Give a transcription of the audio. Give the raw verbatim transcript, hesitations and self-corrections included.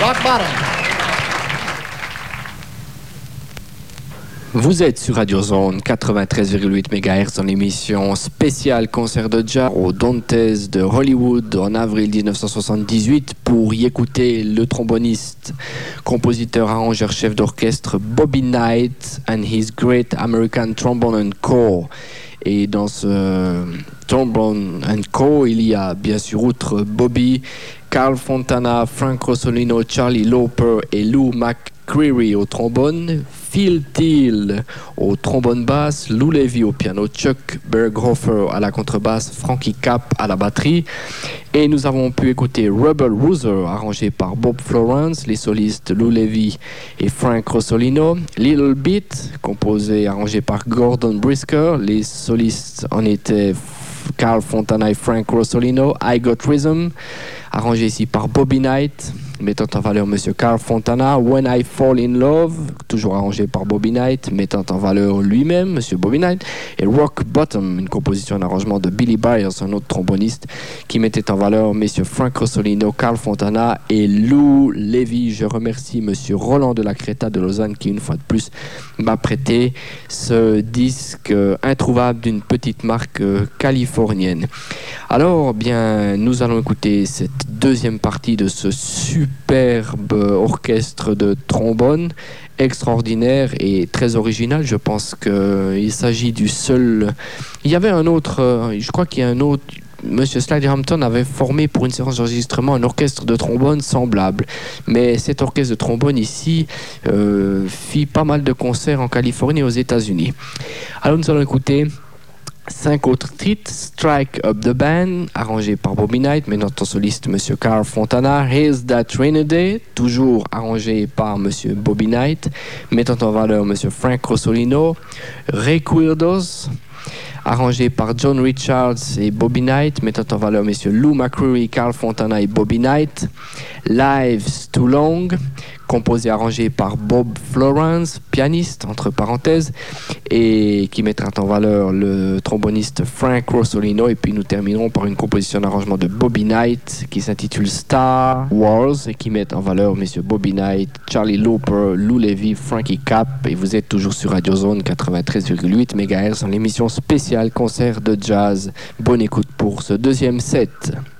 Rock bottom. Vous êtes sur Radio Zone quatre-vingt-treize virgule huit mégahertz dans l'émission spéciale concert de jazz au Dantes de Hollywood en avril dix-neuf cent soixante-dix-huit pour y écouter le tromboniste, compositeur, arrangeur, chef d'orchestre Bobby Knight and his Great American Trombone and Corps. Et dans ce Trombone and Co, il y a bien sûr outre Bobby, Carl Fontana, Frank Rossolino, Charlie Lauper et Lou McCreary au trombone, Phil Teal au trombone basse, Lou Levy au piano, Chuck Berghofer à la contrebasse, Frankie Capp à la batterie. Et nous avons pu écouter Rebel Rouser, arrangé par Bob Florence, les solistes Lou Levy et Frank Rossolino. Little Bit, composé et arrangé par Gordon Brisker, les solistes en étaient Carl Fontana et Frank Rossolino. I Got Rhythm, arrangé ici par Bobby Knight, mettant en valeur Monsieur Carl Fontana. When I Fall in Love, toujours arrangé par Bobby Knight, mettant en valeur lui-même, Monsieur Bobby Knight. Et Rock Bottom, une composition et un arrangement de Billy Byers, un autre tromboniste, qui mettait en valeur Messieurs Frank Rossolino, Carl Fontana et Lou Levy. Je remercie Monsieur Roland de la Creta de Lausanne qui, une fois de plus, m'a prêté ce disque euh, introuvable d'une petite marque euh, californienne. Alors, bien, nous allons écouter cette deuxième partie de ce superbe orchestre de trombone, extraordinaire et très original. Je pense qu'il s'agit du seul... Il y avait un autre, je crois qu'il y a un autre... Monsieur Slider Hampton avait formé pour une séance d'enregistrement un orchestre de trombone semblable. Mais cet orchestre de trombone ici euh, fit pas mal de concerts en Californie et aux États-Unis. Alors nous allons écouter cinq autres titres. Strike Up the Band, arrangé par Bobby Knight, mais notre soliste Monsieur Carl Fontana. Here's That Rainy Day, toujours arrangé par Monsieur Bobby Knight, mettant en valeur Monsieur Frank Rossolino. Recuerdos, arrangé par John Richards et Bobby Knight, mettant en valeur messieurs Lou McCreary, Carl Fontana et Bobby Knight. Lives Too Long, composé et arrangé par Bob Florence, pianiste entre parenthèses, et qui mettra en valeur le tromboniste Frank Rossolino. Et puis nous terminerons par une composition d'arrangement de Bobby Knight qui s'intitule Star Wars et qui met en valeur messieurs Bobby Knight, Charlie Lauper, Lou Levy, Frankie Capp. Et vous êtes toujours sur Radio Zone quatre-vingt-treize virgule huit mégahertz dans l'émission spéciale concert de jazz. Bonne écoute pour ce deuxième set.